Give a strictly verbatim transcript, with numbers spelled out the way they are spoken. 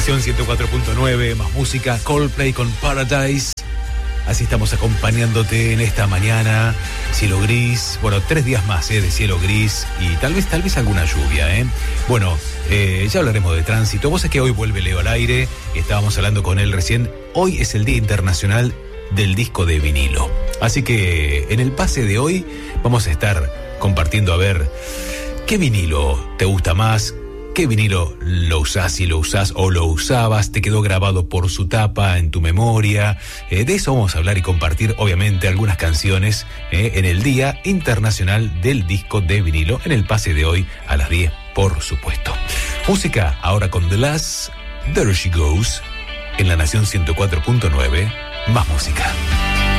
Nación ciento cuatro punto nueve, más música, Coldplay con Paradise. Así estamos acompañándote en esta mañana. Cielo gris, bueno, tres días más eh, de cielo gris y tal vez, tal vez alguna lluvia, ¿eh? Bueno, eh, ya hablaremos de tránsito. Vos sabés que hoy vuelve Leo al aire, estábamos hablando con él recién. Hoy es el Día Internacional del Disco de Vinilo. Así que en el pase de hoy vamos a estar compartiendo a ver qué vinilo te gusta más. ¿Qué vinilo lo usás, si lo usás o lo usabas? ¿Te quedó grabado por su tapa en tu memoria? Eh, de eso vamos a hablar y compartir, obviamente, algunas canciones eh, en el Día Internacional del Disco de Vinilo, en el pase de hoy a las diez, por supuesto. Música ahora con The Last, There She Goes, en la Nación ciento cuatro punto nueve, más música.